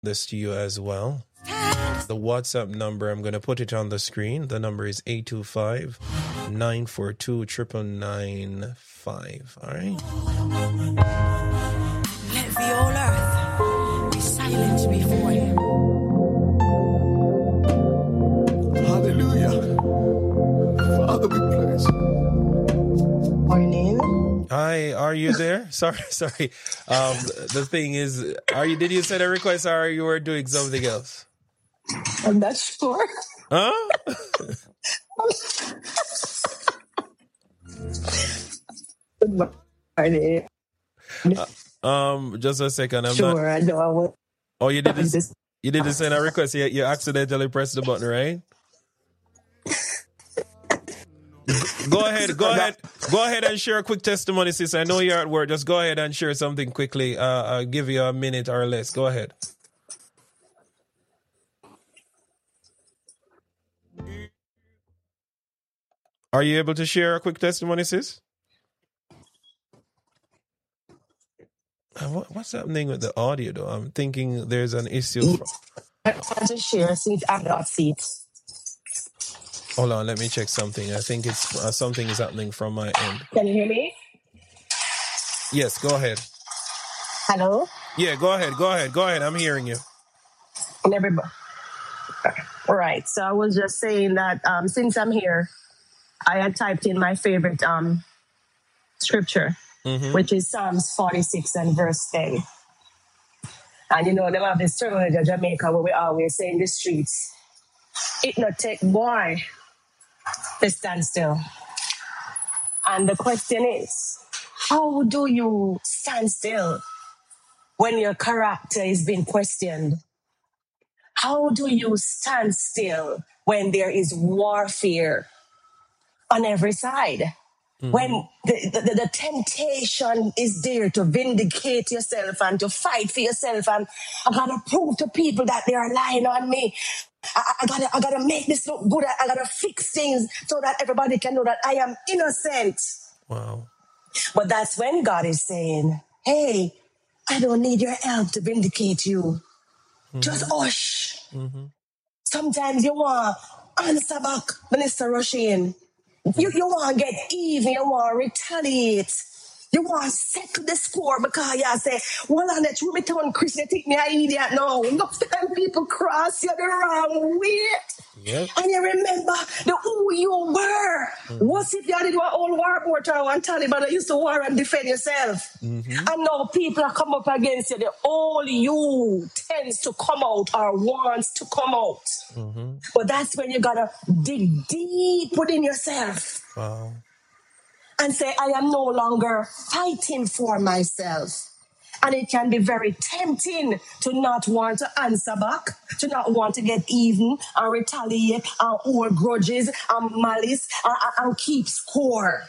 this to you as well. The WhatsApp number, I'm going to put it on the screen. The number is 825-942-9995. All right? Let the whole earth be silent before him. Hallelujah. Father, we praise you. Morning. Hi, are you there? Sorry. The thing is, did you send a request or you were doing something else? I'm not sure. Huh? Good morning. Just a second. I'm Sure, not. I know I was. Oh, you didn't send a request. You accidentally pressed the button, right? Go ahead and share a quick testimony, sis. I know you're at work. Just go ahead and share something quickly. I'll give you a minute or less. Go ahead. Are you able to share a quick testimony, sis? What's happening with the audio, though? I'm thinking there's an issue. I want to share since I'm not seat. Hold on, let me check something. I think it's something is happening from my end. Can you hear me? Yes, go ahead. Hello? Yeah, go ahead. I'm hearing you. And everybody. All right. So I was just saying that since I'm here, I had typed in my favorite scripture, which is Psalms 46 and verse 10. And you know, them have this term in Jamaica where we always say in the streets, it not take boy to stand still. And the question is, how do you stand still when your character is being questioned? How do you stand still when there is warfare on every side? When the temptation is there to vindicate yourself and to fight for yourself, and I gotta prove to people that they are lying on me. I gotta make this look good. I gotta fix things so that everybody can know that I am innocent. Wow. But that's when God is saying, hey, I don't need your help to vindicate you. Just hush. Sometimes you want answer back, Minister Rushin. You want to get even, you want to retaliate. You want to settle the score because you say, well, on that you return Christian, think me an idiot. No, enough time people cross you the wrong way. Yep. And you remember who you were. What if you did one old war board or one Taliban that used to war and defend yourself? And now people are come up against you. The all you tends to come out or wants to come out. But that's when you got to dig deep within yourself. Wow. And say, I am no longer fighting for myself. And it can be very tempting to not want to answer back, to not want to get even and retaliate and hold grudges and malice and keep score.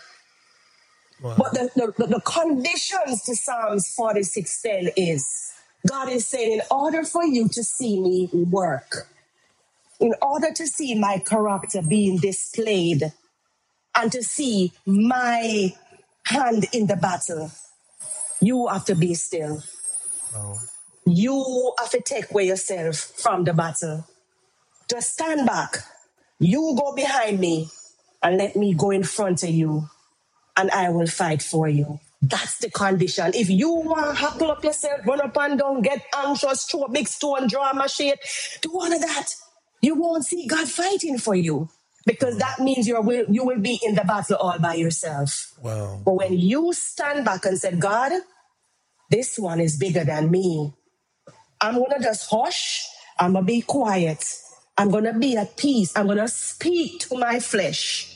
Wow. But the conditions to Psalms 46:10 is, God is saying, in order for you to see me work, in order to see my character being displayed, and to see my hand in the battle, you have to be still. Wow. You have to take away yourself from the battle. Just stand back. You go behind me and let me go in front of you and I will fight for you. That's the condition. If you want to huckle up yourself, run up and down, get anxious, throw a big stone, drama shit, do all of that, you won't see God fighting for you. Because that means you will be in the battle all by yourself. Wow. But when you stand back and say, God, this one is bigger than me. I'm going to just hush. I'm going to be quiet. I'm going to be at peace. I'm going to speak to my flesh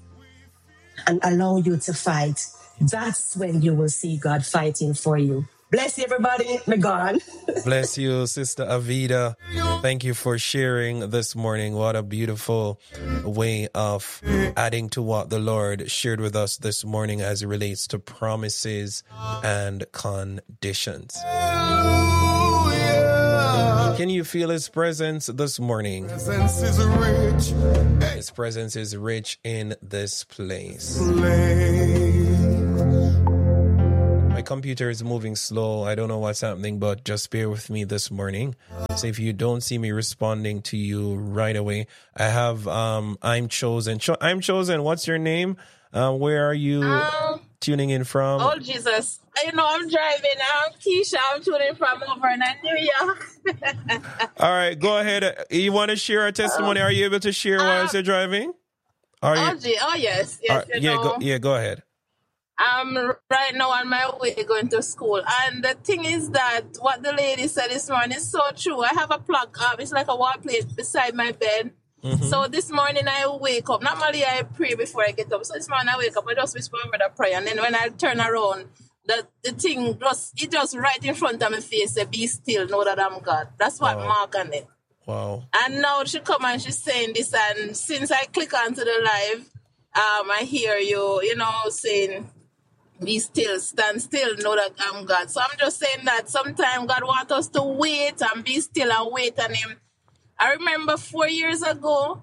and allow you to fight. That's when you will see God fighting for you. Bless you, everybody. Me gone. Bless you, Sister Avida. Thank you for sharing this morning. What a beautiful way of adding to what the Lord shared with us this morning as it relates to promises and conditions. Can you feel His presence this morning? His presence is rich in this place. My computer is moving slow. I don't know what's happening, but just bear with me this morning. So if you don't see me responding to you right away, I have I'm Chosen. I'm Chosen. What's your name? Where are you tuning in from? Oh, Jesus. I'm driving. I'm Keisha. I'm tuning from over in New York. All right, go ahead. You want to share a testimony? Are you able to share while you're driving? Yes. Go ahead. I'm right now on my way going to school. And the thing is that what the lady said this morning is so true. I have a plug. It's like a wall plate beside my bed. Mm-hmm. So this morning I wake up. Normally I pray before I get up. So this morning I wake up. I just whisper a prayer. And then when I turn around, the thing just right in front of my face say, be still, know that I'm God. That's what mark on it. Wow. And now she come and she's saying this, and since I click onto the live, I hear you, saying, be still, stand still, know that I'm God. So I'm just saying that sometimes God wants us to wait and be still and wait on Him. I remember 4 years ago,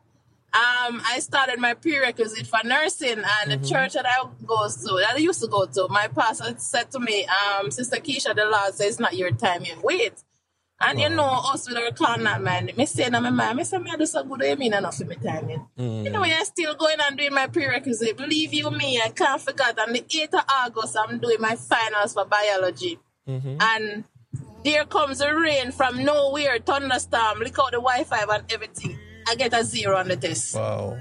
I started my prerequisite for nursing, and the church that I used to go to, my pastor said to me, Sister Keisha, the Lord says it's not your time yet, wait. And us with our carnal mind, me say to my mind, I do so good, I mean enough for my time yet. I'm still going and doing my prerequisite. Believe you me, I can't forget. On the 8th of August, I'm doing my finals for biology. And there comes a rain from nowhere, thunderstorm, lick out the Wi-Fi and everything. I get a 0 on the test. Wow.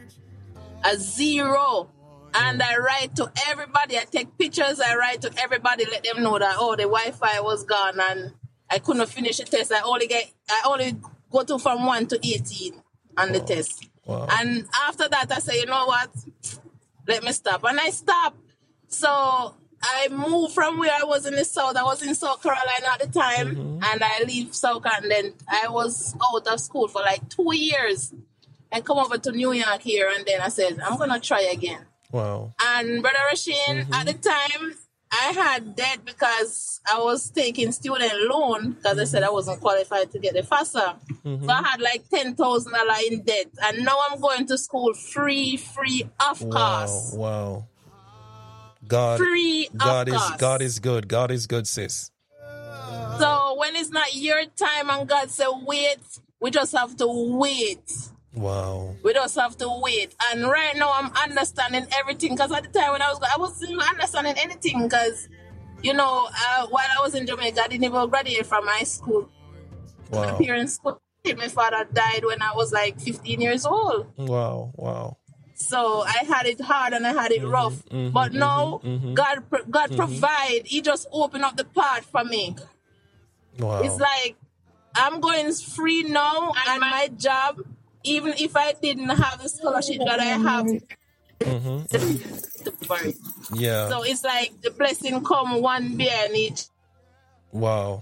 A 0. And I write to everybody. I take pictures. I write to everybody, let them know that, the Wi-Fi was gone and I couldn't finish the test. I only go to from 1 to 18 on the test. Wow. And after that, I say, you know what? Let me stop. And I stopped. So I moved from where I was in the South. I was in South Carolina at the time. And I leave South Carolina. And then I was out of school for like 2 years. And come over to New York here. And then I said, I'm going to try again. Wow. And Brother Rasheen, at the time, I had debt because I was taking student loan because I said I wasn't qualified to get the FAFSA. So I had like $10,000 in debt. And now I'm going to school free of cost. Wow. God is good. God is good, sis. So when it's not your time and God said wait, we just have to wait. Wow. We just have to wait. And right now I'm understanding everything because at the time when I wasn't understanding anything because, while I was in Jamaica, I didn't even graduate from high school. Wow. My parents, my father died when I was like 15 years old. Wow. So I had it hard and I had it rough. But now God provide. He just opened up the path for me. Wow. It's like I'm going free now and my job, even if I didn't have the scholarship that I have. Yeah. So it's like the blessing come one behind each. Wow.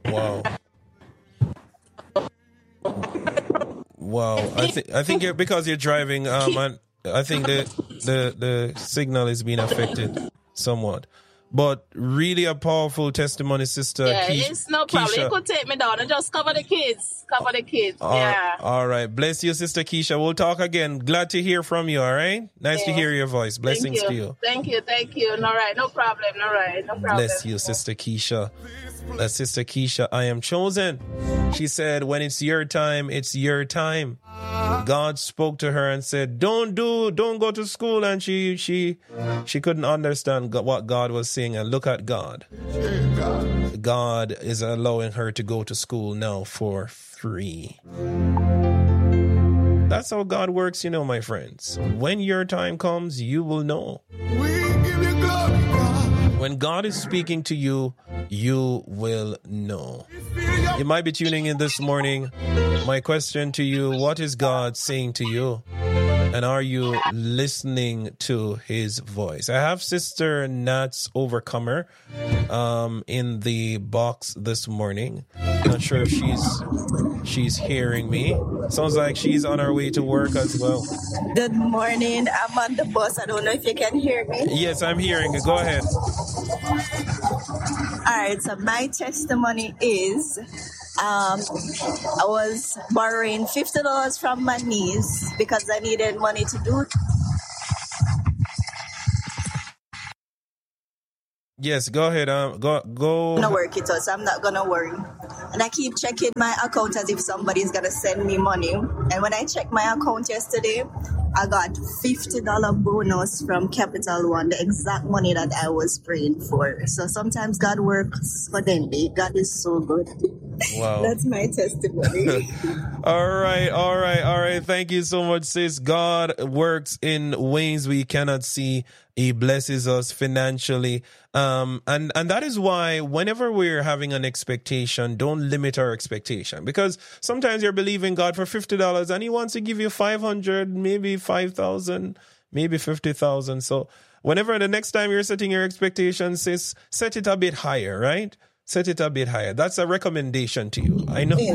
I think because you're driving, and I think the signal is being affected somewhat. But really a powerful testimony, Sister Keisha. It's no problem. You could take me down and just cover the kids. All right. Bless you, Sister Keisha. We'll talk again. Glad to hear from you, all right? Nice to hear your voice. Blessings to you. Thank you. All right. No problem. Bless you, Sister Keisha. That's Sister Keisha. I am chosen. She said, when it's your time, it's your time. God spoke to her and said, don't go to school. And she couldn't understand what God was saying. And look at God. God is allowing her to go to school now for free. That's how God works, my friends. When your time comes, you will know. When God is speaking to you, you will know. You might be tuning in this morning. My question to you, what is God saying to you? And are you listening to his voice? I have Sister Nat's Overcomer in the box this morning. Not sure if she's hearing me. Sounds like she's on her way to work as well. Good morning. I'm on the bus. I don't know if you can hear me. Yes, I'm hearing you. Go ahead. All right. So my testimony is I was borrowing $50 from my niece because I needed money to do. Yes, go ahead. Go. Gonna work it out, so I'm not gonna worry. And I keep checking my account as if somebody's gonna send me money. And when I checked my account yesterday, I got $50 bonus from Capital One, the exact money that I was praying for. So sometimes God works suddenly. God is so good. Wow. That's my testimony. All right. Thank you so much, sis. God works in ways we cannot see. He blesses us financially. And that is why whenever we're having an expectation, don't limit our expectation, because sometimes you're believing God for $50 and he wants to give you 500, maybe 5,000, maybe 50,000. So whenever the next time you're setting your expectations, sis, set it a bit higher, right? Set it a bit higher. That's a recommendation to you. I know.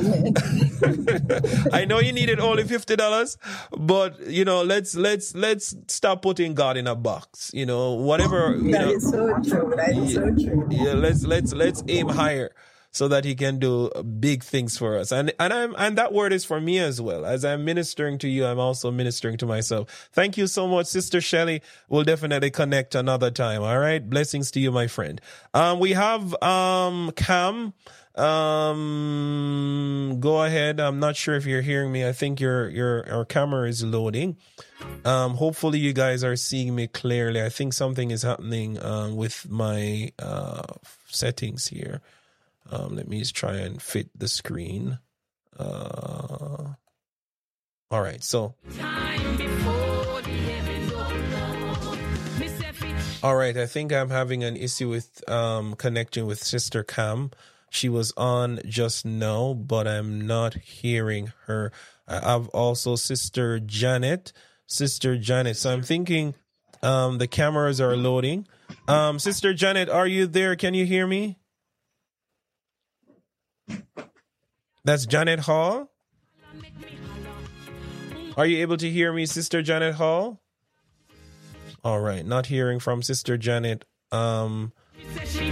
I know you needed only $50, but let's stop putting God in a box. Whatever. That is so true. That is so true. Yeah, let's aim higher so that he can do big things for us. And that word is for me as well. As I'm ministering to you, I'm also ministering to myself. Thank you so much, Sister Shelley. We'll definitely connect another time. All right. Blessings to you, my friend. We have Cam. Go ahead. I'm not sure if you're hearing me. I think our camera is loading. Hopefully you guys are seeing me clearly. I think something is happening with my settings here. Let me just try and fit the screen. All right, so. All right, I think I'm having an issue with connecting with Sister Cam. She was on just now, but I'm not hearing her. I have also Sister Janet. So I'm thinking the cameras are loading. Sister Janet, are you there? Can you hear me? That's Janet Hall. Are you able to hear me, Sister Janet Hall? All right, not hearing from Sister Janet.